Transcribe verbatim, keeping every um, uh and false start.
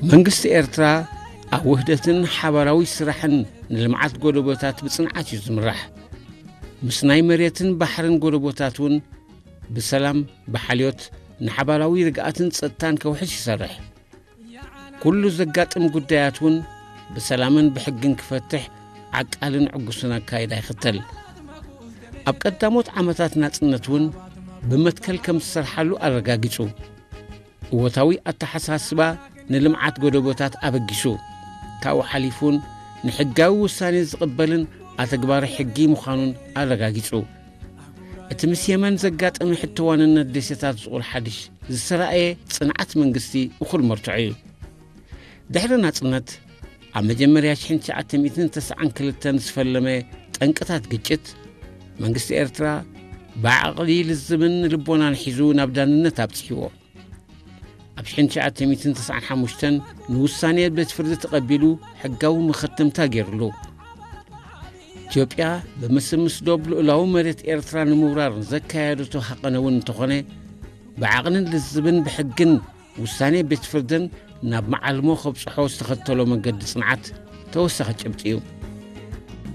መንግስቲ ኤርትራ ኣብ ውህደትን ሓበራዊ ስራሕን ንልምዓት ጎደቦታት ብጽንዓት እዩ ዝምራሕ ምስ ናይ መሬትን ባሕርን ጎደቦታትን ብሰላም ብሓልዮት ንሓበራዊ ርግኣትን ጸጥታን ከውሕስ ይሰርሕ ኩሉ ዘጋጥም ጉዳያትን ብሰላምን ብሕግን ክፈትሕ ዓቃልን ዕጉስን ኣካይዳ ይኽተል ኣብ ቀዳሞት ዓመታት ናጽነትን ብመትከል ከም ዝሰርሓሉ ኣረጋጊጹ እወታዊ ኣተሓሳስባ ንልምዓት ጎደቦታት ኣበጊሱ ካብኡ ሓሊፉን ንሕጋዊ ውሳኔ ዝቕበልን ኣተግባሪ ሕጊ ምዃኑን ኣረጋጊጹ እቲ ምስ የመን ዘጋጠመ ሕትዋንነት ደሴታት ዝቑር ሓድሽ ዝሰራየ ጽንዓት መንግስቲ እኹል መርትዑ እዩ ድሕሪ ናጽነት ኣብ መጀመርያ ሽሕን ትሽዓተ ሚእትን ተስዓን ክልተን ዝፈለመ ጠንቅታት ግጭት መንግስቲ ኤርትራ ብዓቕሊ ልዝብን ልቦናን ሒዙ ናብ ዳንነት ኣብጽሒዎ ኣብ ሽሕን ትሽዓተ ሚእትን ተስዓን ሓሙሽተን ንውሳኔ ቤት ፍርዲ ተቐቢሉ ሕጋዊ መኸተምታ ገይሩሉ ኢትዮጵያ በመስምስ ዶብ ልኡላዊ መሬት ኤርትራ ንምውራር ዘካየደቶ ሓቐነውን እንተኾነ ብዓቕልን ልዝብን ብሕግን ውሳኔ ቤት ፍርድን ናብ መዓልሞ ኸብጽሖ ዝተኸተሎ መንገዲ ጽንዓት ተወሳኺ ጭብጢ እዩ